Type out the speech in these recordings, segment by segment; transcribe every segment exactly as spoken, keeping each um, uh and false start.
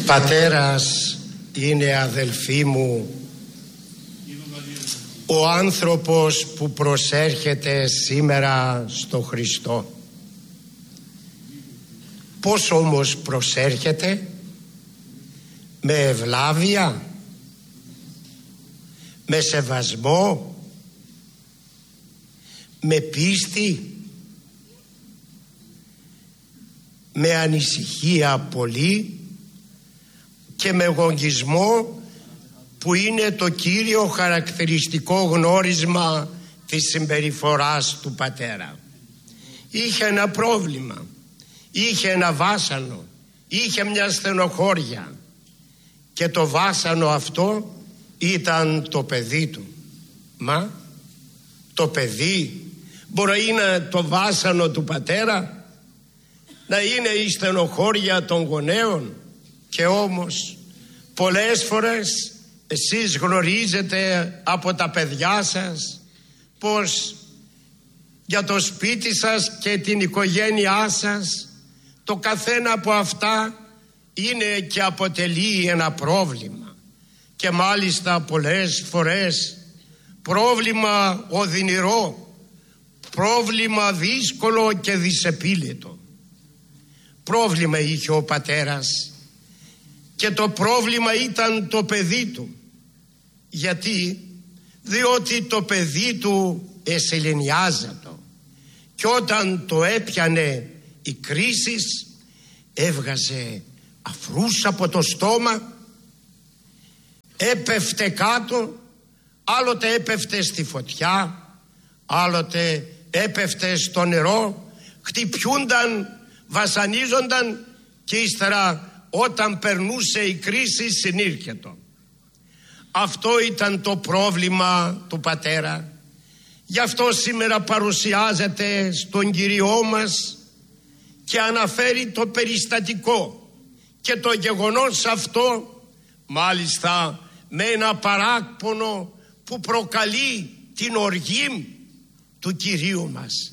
Πατέρας είναι, αδελφοί μου, ο άνθρωπος που προσέρχεται σήμερα στο Χριστό. Πώς όμως προσέρχεται? Με ευλάβεια, με σεβασμό, με πίστη, με ανησυχία πολύ και με γογγισμό, που είναι το κύριο χαρακτηριστικό γνώρισμα της συμπεριφοράς του πατέρα. Είχε ένα πρόβλημα, είχε ένα βάσανο, είχε μια στενοχώρια, και το βάσανο αυτό ήταν το παιδί του. Μα το παιδί μπορεί να είναι το βάσανο του πατέρα, να είναι η στενοχώρια των γονέων? Και όμως πολλές φορές εσείς γνωρίζετε από τα παιδιά σας πως για το σπίτι σας και την οικογένειά σας το καθένα από αυτά είναι και αποτελεί ένα πρόβλημα, και μάλιστα πολλές φορές πρόβλημα οδυνηρό, πρόβλημα δύσκολο και δυσεπίλητο. Πρόβλημα είχε ο πατέρας, και το πρόβλημα ήταν το παιδί του. Γιατί? Διότι το παιδί του εσελενιάζατο, και όταν το έπιανε η κρίση έβγαζε αφρούς από το στόμα, έπεφτε κάτω, άλλοτε έπεφτε στη φωτιά, άλλοτε έπεφτε στο νερό, χτυπιούνταν, βασανίζονταν, και ύστερα όταν περνούσε η κρίση συνήρχετο. Αυτό ήταν το πρόβλημα του πατέρα. Γι' αυτό σήμερα παρουσιάζεται στον Κυριό μας και αναφέρει το περιστατικό και το γεγονός αυτό, μάλιστα με ένα παράπονο που προκαλεί την οργή του Κυρίου μας.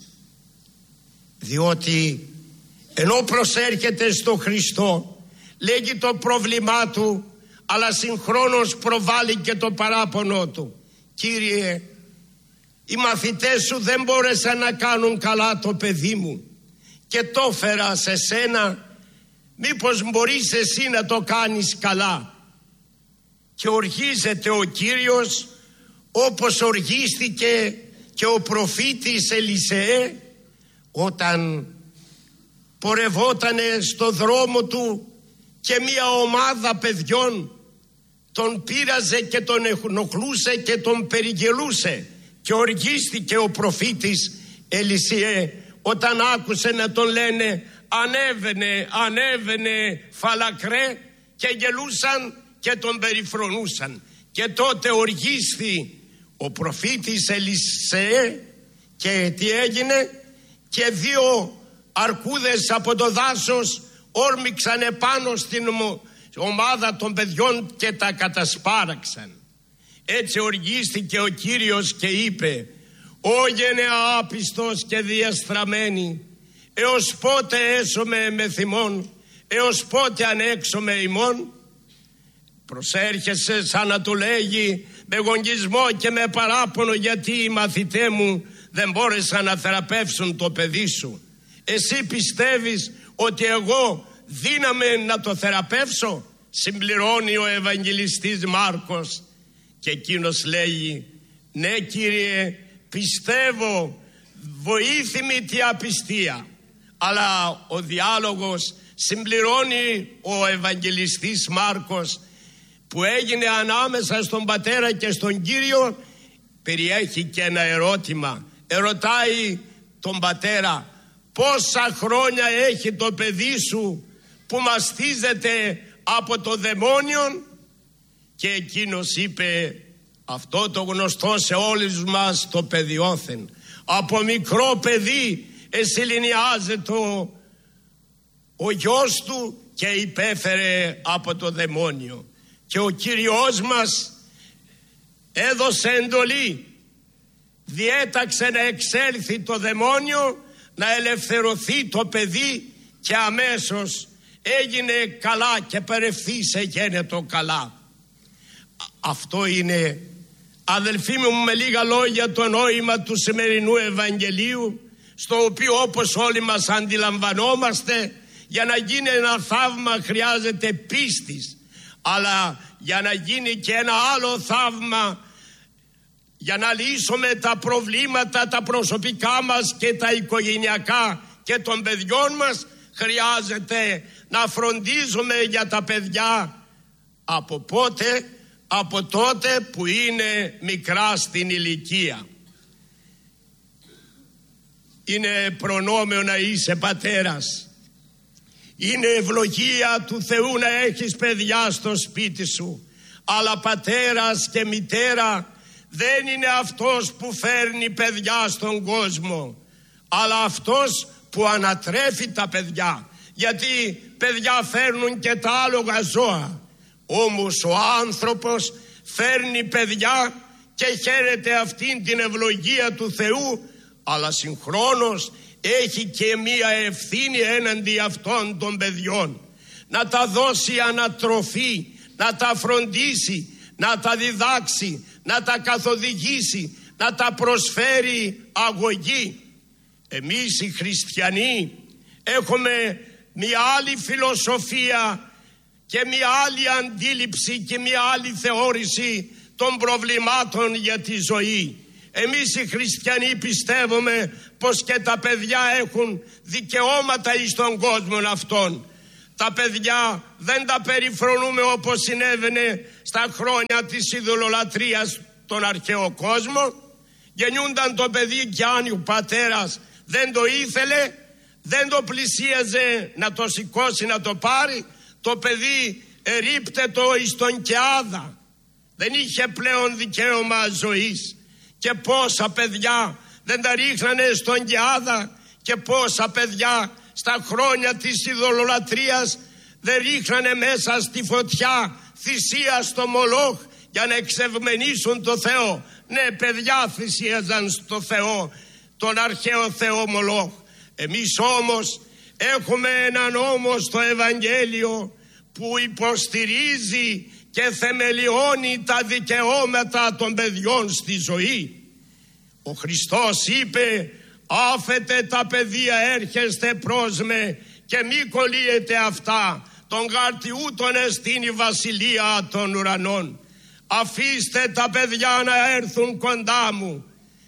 Διότι ενώ προσέρχεται στο Χριστό, λέγει το πρόβλημά του, αλλά συγχρόνως προβάλλει και το παράπονο του. Κύριε, οι μαθητές σου δεν μπόρεσαν να κάνουν καλά το παιδί μου και το έφερα σε σένα, μήπως μπορείς εσύ να το κάνεις καλά? Και οργίζεται ο Κύριος όπως οργίστηκε και ο προφήτης Ελισεέ όταν πορευότανε στο δρόμο του και μια ομάδα παιδιών τον πείραζε και τον ενοχλούσε και τον περιγελούσε, και οργίστηκε ο προφήτης Ελισεέ όταν άκουσε να τον λένε ανέβαινε, ανέβαινε φαλακρέ, και γελούσαν και τον περιφρονούσαν. Και τότε οργίστη ο προφήτης Ελισεέ, και τι έγινε? Και δύο αρκούδες από το δάσος όρμηξαν επάνω στην ομάδα των παιδιών και τα κατασπάραξαν. Έτσι οργίστηκε ο Κύριος και είπε: «Ω γενεά άπιστος και διαστραμμένη, έως πότε έσωμε με θυμών, έως πότε ανέξωμε ημών?» Προσέρχεσαι σαν να του λέγει με γογγισμό και με παράπονο, γιατί οι μαθητές μου δεν μπόρεσαν να θεραπεύσουν το παιδί σου. Εσύ πιστεύεις ότι εγώ δύναμαι να το θεραπεύσω? Συμπληρώνει ο Ευαγγελιστής Μάρκος, και εκείνος λέει: «Ναι, Κύριε, πιστεύω, βοήθημη τη απιστία». Αλλά ο διάλογος, συμπληρώνει ο Ευαγγελιστής Μάρκος, που έγινε ανάμεσα στον πατέρα και στον Κύριο, περιέχει και ένα ερώτημα. Ερωτάει τον πατέρα: «Πόσα χρόνια έχει το παιδί σου που μαστίζεται από το δαιμόνιο?» Και εκείνος είπε αυτό το γνωστό σε όλους μας το παιδιόθεν: «Από μικρό παιδί εσυλινιάζεται ο, ο γιος του και υπέφερε από το δαιμόνιο». Και ο Κύριος μας έδωσε εντολή, διέταξε να εξέλθει το δαιμόνιο, να ελευθερωθεί το παιδί, και αμέσως έγινε καλά και περευθύς εγένετο καλά. Αυτό είναι, αδελφοί μου, με λίγα λόγια το νόημα του σημερινού Ευαγγελίου, στο οποίο όπως όλοι μας αντιλαμβανόμαστε, για να γίνει ένα θαύμα χρειάζεται πίστης, αλλά για να γίνει και ένα άλλο θαύμα, για να λύσουμε τα προβλήματα τα προσωπικά μας και τα οικογενειακά και των παιδιών μας, χρειάζεται να φροντίζουμε για τα παιδιά. Από πότε? Από τότε που είναι μικρά στην ηλικία. Είναι προνόμιο να είσαι πατέρας. Είναι ευλογία του Θεού να έχεις παιδιά στο σπίτι σου. Αλλά πατέρας και μητέρα δεν είναι αυτός που φέρνει παιδιά στον κόσμο, αλλά αυτός που ανατρέφει τα παιδιά. Γιατί παιδιά φέρνουν και τα άλογα ζώα, όμως ο άνθρωπος φέρνει παιδιά και χαίρεται αυτήν την ευλογία του Θεού, αλλά συγχρόνως έχει και μία ευθύνη έναντι αυτών των παιδιών, να τα δώσει ανατροφή, να τα φροντίσει, να τα διδάξει, να τα καθοδηγήσει, να τα προσφέρει αγωγή. Εμείς οι χριστιανοί έχουμε μια άλλη φιλοσοφία και μια άλλη αντίληψη και μια άλλη θεώρηση των προβλημάτων για τη ζωή. Εμείς οι χριστιανοί πιστεύουμε πως και τα παιδιά έχουν δικαιώματα εις τον κόσμο αυτόν. Τα παιδιά δεν τα περιφρονούμε όπως συνέβαινε στα χρόνια της ειδωλολατρίας στον αρχαίο κόσμο. Γεννιούνταν το παιδί και αν ο πατέρας δεν το ήθελε, δεν το πλησίαζε να το σηκώσει να το πάρει, το παιδί ερίπτετο εις τον κεάδα. Δεν είχε πλέον δικαίωμα ζωής. Και πόσα παιδιά δεν τα ρίχνανε στον κεάδα, και πόσα παιδιά στα χρόνια της ειδωλολατρίας δεν ρίχνανε μέσα στη φωτιά θυσία στο Μολόχ για να εξευμενήσουν το Θεό. Ναι, παιδιά θυσίαζαν στο Θεό, τον αρχαίο Θεό Μολόχ. Εμείς όμως έχουμε έναν νόμο στο Ευαγγέλιο που υποστηρίζει και θεμελιώνει τα δικαιώματα των παιδιών στη ζωή. Ο Χριστός είπε: άφετε τα παιδεία έρχεστε προς με και μη κολλείετε αυτά, τον γάρτι ούτων εστίν η βασιλεία των ουρανών. Αφήστε τα παιδιά να έρθουν κοντά μου,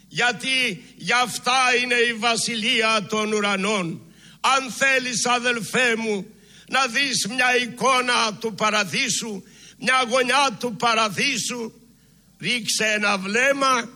γιατί γι' αυτά είναι η βασιλεία των ουρανών. Αν θέλεις, αδελφέ μου, να δεις μια εικόνα του παραδείσου, μια γωνιά του παραδείσου, ρίξε ένα βλέμμα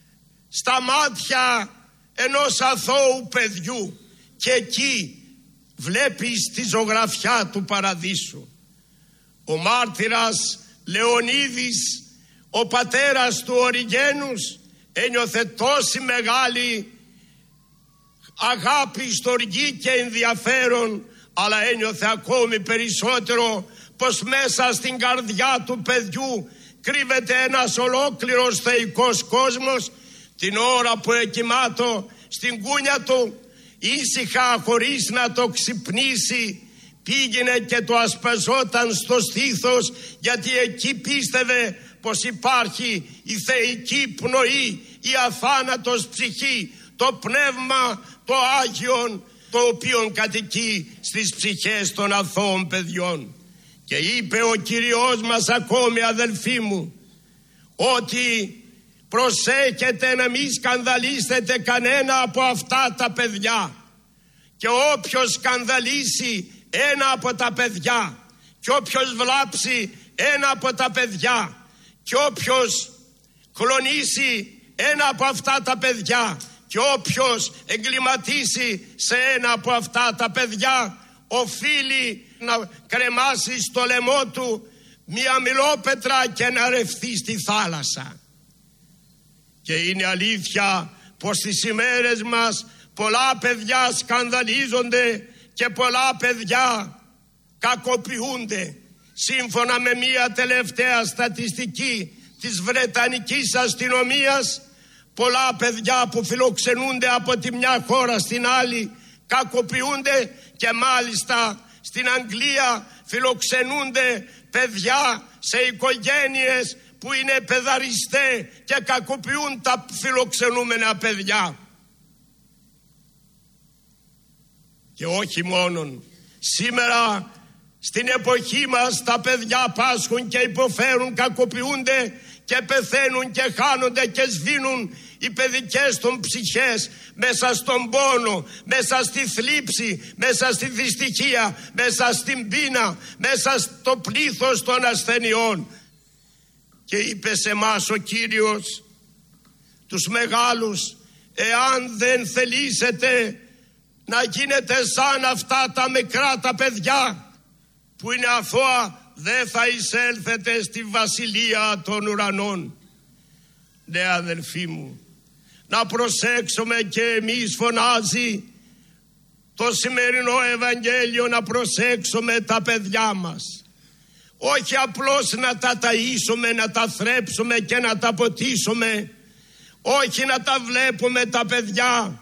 στα μάτια ενός αθώου παιδιού και εκεί βλέπεις τη ζωγραφιά του παραδείσου. Ο μάρτυρας Λεωνίδης, ο πατέρας του Οριγένους, ένιωθε τόση μεγάλη αγάπη, στοργή και ενδιαφέρον, αλλά ένιωθε ακόμη περισσότερο πως μέσα στην καρδιά του παιδιού κρύβεται ένας ολόκληρος θεϊκός κόσμος. Την ώρα που εκοιμάτω στην κούνια του, ήσυχα χωρίς να το ξυπνήσει, πήγαινε και το ασπαζόταν στο στήθος, γιατί εκεί πίστευε πως υπάρχει η θεϊκή πνοή, η αθάνατος ψυχή, το πνεύμα, το Άγιον, το οποίο κατοικεί στις ψυχές των αθώων παιδιών. Και είπε ο Κυριός μας ακόμη, αδελφοί μου, ότι προσέχετε να μην σκανδαλίσετε κανένα από αυτά τα παιδιά, και όποιος σκανδαλίσει ένα από τα παιδιά και όποιος βλάψει ένα από τα παιδιά και όποιος κλονίσει ένα από αυτά τα παιδιά και όποιος εγκληματίσει σε ένα από αυτά τα παιδιά, οφείλει να κρεμάσει στο λαιμό του μια μιλόπετρα και να ρευθεί στη θάλασσα. Και είναι αλήθεια πως στις ημέρες μας πολλά παιδιά σκανδαλίζονται και πολλά παιδιά κακοποιούνται. Σύμφωνα με μια τελευταία στατιστική της Βρετανικής αστυνομίας, πολλά παιδιά που φιλοξενούνται από τη μια χώρα στην άλλη κακοποιούνται, και μάλιστα στην Αγγλία φιλοξενούνται παιδιά σε οικογένειες που είναι παιδαριστέ και κακοποιούν τα φιλοξενούμενα παιδιά. Και όχι μόνον. Σήμερα στην εποχή μας τα παιδιά πάσχουν και υποφέρουν, κακοποιούνται και πεθαίνουν και χάνονται και σβήνουν οι παιδικές των ψυχές μέσα στον πόνο, μέσα στη θλίψη, μέσα στη δυστυχία, μέσα στην πείνα, μέσα στο πλήθος των ασθενειών. Και είπε σε εμάς ο Κύριος, τους μεγάλους, εάν δεν θελήσετε να γίνετε σαν αυτά τα μικρά τα παιδιά που είναι αθώα, δεν θα εισέλθετε στη βασιλεία των ουρανών. Ναι, αδελφοί μου, να προσέξουμε και εμείς, φωνάζει το σημερινό Ευαγγέλιο, να προσέξουμε τα παιδιά μας. Όχι απλώς να τα ταΐσουμε, να τα θρέψουμε και να τα ποτίσουμε. Όχι να τα βλέπουμε τα παιδιά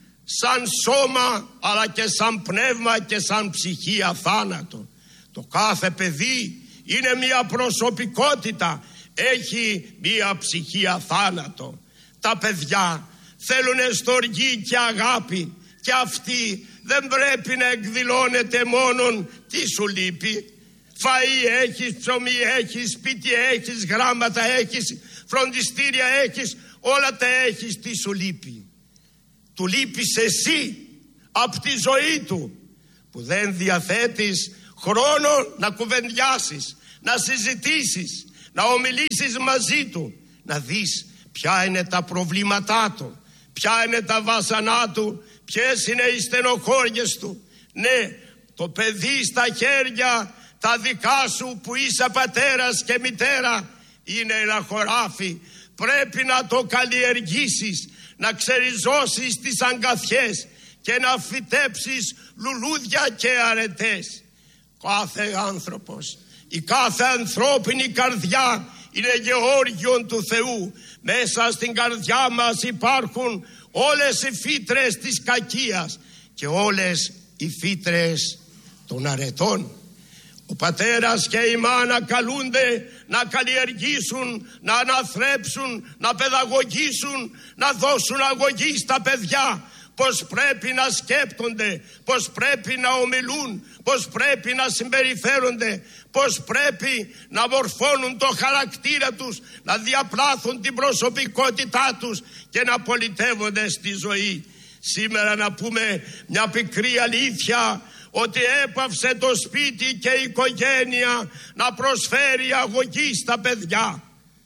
σαν σώμα, αλλά και σαν πνεύμα και σαν ψυχή αθάνατο. Το κάθε παιδί είναι μια προσωπικότητα, έχει μια ψυχή αθάνατο. Τα παιδιά θέλουν στοργή και αγάπη, και αυτή δεν πρέπει να εκδηλώνεται μόνον τι σου λείπει. Φαΐ έχεις, ψωμί έχεις, σπίτι έχεις, γράμματα έχεις, φροντιστήρια έχεις, όλα τα έχεις, τι σου λείπει. Του λείπεις εσύ από τη ζωή του, που δεν διαθέτεις χρόνο να κουβεντιάσεις, να συζητήσεις, να ομιλήσεις μαζί του, να δεις ποια είναι τα προβλήματά του, ποια είναι τα βάσανά του, ποιες είναι οι στενοχώριες του. Ναι, το παιδί στα χέρια τα δικά σου που είσαι πατέρας και μητέρα είναι ένα χωράφι. Πρέπει να το καλλιεργήσεις, να ξεριζώσεις τις αγκαθιές και να φυτέψεις λουλούδια και αρετές. Κάθε άνθρωπος, η κάθε ανθρώπινη καρδιά είναι γεώργιον του Θεού. Μέσα στην καρδιά μας υπάρχουν όλες οι φύτρες της κακίας και όλες οι φύτρες των αρετών. Ο πατέρας και η μάνα καλούνται να καλλιεργήσουν, να αναθρέψουν, να παιδαγωγήσουν, να δώσουν αγωγή στα παιδιά. Πώς πρέπει να σκέπτονται, πώς πρέπει να ομιλούν, πώς πρέπει να συμπεριφέρονται, πώς πρέπει να μορφώνουν το χαρακτήρα τους, να διαπλάθουν την προσωπικότητά τους και να πολιτεύονται στη ζωή. Σήμερα να πούμε μια πικρή αλήθεια, ότι έπαυσε το σπίτι και η οικογένεια να προσφέρει αγωγή στα παιδιά.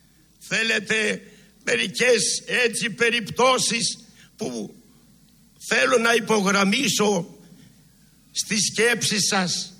Θέλετε μερικές έτσι περιπτώσεις που θέλω να υπογραμμίσω στη σκέψη σας.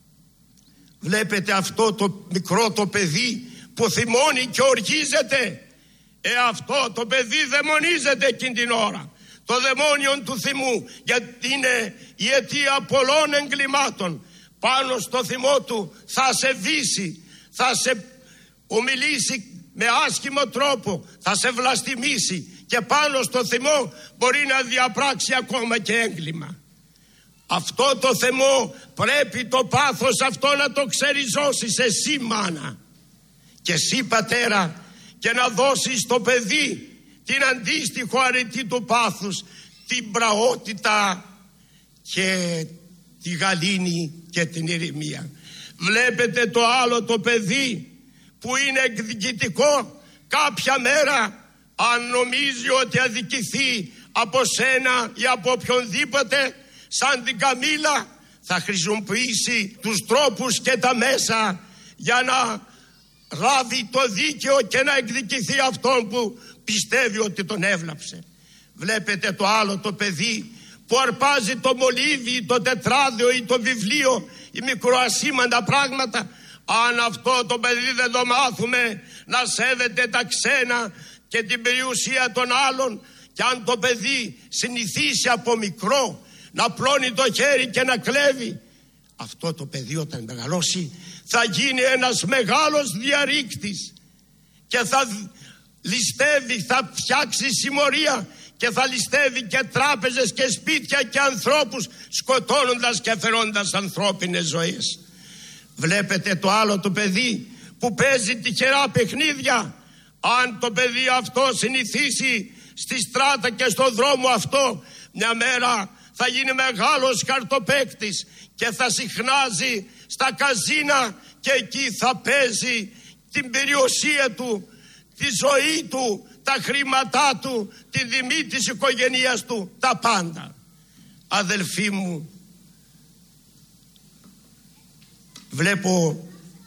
Βλέπετε αυτό το μικρό το παιδί που θυμώνει και οργίζεται. Ε, αυτό το παιδί δαιμονίζεται εκείνη την ώρα. Το δαιμόνιο του θυμού, γιατί είναι η αιτία πολλών εγκλημάτων. Πάνω στο θυμό του θα σε βύσει, θα σε ομιλήσει με άσχημο τρόπο, θα σε βλαστημίσει και πάνω στο θυμό μπορεί να διαπράξει ακόμα και έγκλημα. Αυτό το θυμό πρέπει το πάθος αυτό να το ξεριζώσεις εσύ μάνα και εσύ πατέρα, και να δώσεις στο παιδί την αντίστοιχο αρετή του πάθους, την πραότητα και τη γαλήνη και την ηρεμία. Βλέπετε το άλλο το παιδί που είναι εκδικητικό, κάποια μέρα αν νομίζει ότι αδικηθεί από σένα ή από οποιονδήποτε, σαν την Καμήλα θα χρησιμοποιήσει τους τρόπους και τα μέσα για να λάβει το δίκαιο και να εκδικηθεί αυτόν που πιστεύει ότι τον έβλαψε. Βλέπετε το άλλο το παιδί που αρπάζει το μολύβι, το τετράδιο ή το βιβλίο, οι μικροασήμαντα πράγματα. Αν αυτό το παιδί δεν το μάθουμε να σέβεται τα ξένα και την περιουσία των άλλων, και αν το παιδί συνηθίσει από μικρό να πλώνει το χέρι και να κλέβει, αυτό το παιδί όταν μεγαλώσει θα γίνει ένας μεγάλος διαρρήκτης και θα ληστεύει, θα φτιάξει συμμορία και θα ληστεύει και τράπεζες και σπίτια και ανθρώπους, σκοτώνοντας και αφαιρώντας ανθρώπινες ζωές. Βλέπετε το άλλο το παιδί που παίζει τυχερά παιχνίδια. Αν το παιδί αυτό συνηθίσει στη στράτα και στο δρόμο αυτό, μια μέρα θα γίνει μεγάλος χαρτοπαίκτης και θα συχνάζει στα καζίνα και εκεί θα παίζει την περιουσία του, τη ζωή του, τα χρήματά του, τη τιμή της οικογένειας του, τα πάντα. Αδελφοί μου, βλέπω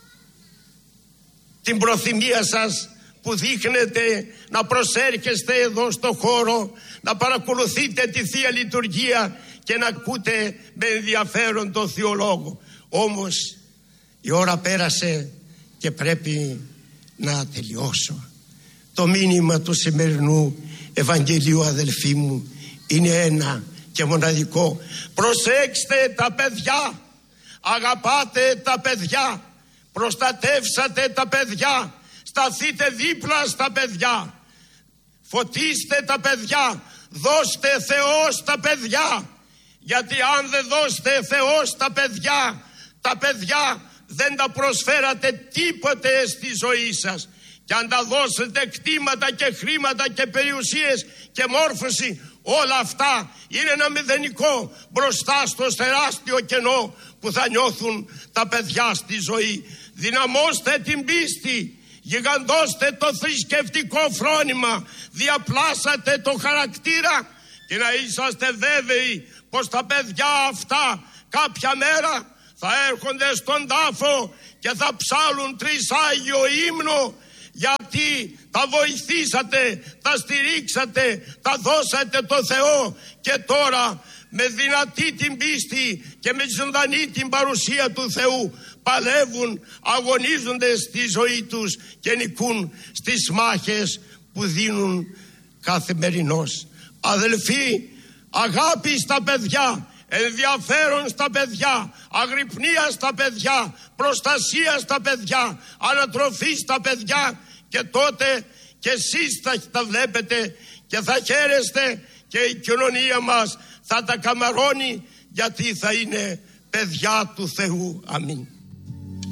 την προθυμία σας που δείχνετε να προσέρχεστε εδώ στο χώρο, να παρακολουθείτε τη Θεία Λειτουργία και να ακούτε με ενδιαφέρον τον Θείο Λόγο. Όμως η ώρα πέρασε και πρέπει να τελειώσω. Το μήνυμα του σημερινού Ευαγγελίου, αδελφοί μου, είναι ένα και μοναδικό. Προσέξτε τα παιδιά, αγαπάτε τα παιδιά, προστατεύσατε τα παιδιά, σταθείτε δίπλα στα παιδιά, φωτίστε τα παιδιά, δώστε Θεό στα παιδιά, γιατί αν δεν δώσετε Θεό στα παιδιά, τα παιδιά δεν τα προσφέρατε τίποτε στη ζωή σας. Και αν τα δώσετε κτήματα και χρήματα και περιουσίες και μόρφωση, όλα αυτά είναι ένα μηδενικό μπροστά στο τεράστιο κενό που θα νιώθουν τα παιδιά στη ζωή. Δυναμώστε την πίστη, γιγαντώστε το θρησκευτικό φρόνημα, διαπλάσατε το χαρακτήρα και να είσαστε βέβαιοι πως τα παιδιά αυτά κάποια μέρα θα έρχονται στον τάφο και θα ψάλουν τρισάγιο ύμνο, γιατί τα βοηθήσατε, τα στηρίξατε, τα δώσατε το Θεό και τώρα με δυνατή την πίστη και με ζωντανή την παρουσία του Θεού παλεύουν, αγωνίζονται στη ζωή τους και νικούν στις μάχες που δίνουν καθημερινώς. Αδελφοί, αγάπη στα παιδιά, ενδιαφέρον στα παιδιά, αγρυπνία στα παιδιά, προστασία στα παιδιά, ανατροφή στα παιδιά, και τότε και εσείς θα τα βλέπετε και θα χαίρεστε και η κοινωνία μας θα τα καμαρώνει, γιατί θα είναι παιδιά του Θεού. Αμήν.